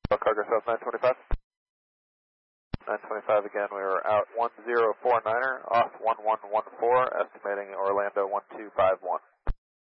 Cargo South 925. 925 again, we were out 1049er, off 1114, estimating Orlando 1251.